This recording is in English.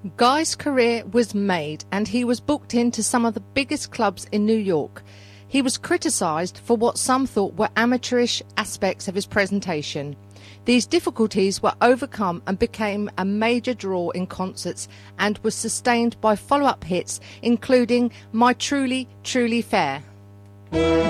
Guy's career was made and he was booked into some of the biggest clubs in New York. He was criticised for what some thought were amateurish aspects of his presentation. These difficulties were overcome and became a major draw in concerts and was sustained by follow-up hits including My Truly, Truly Fair.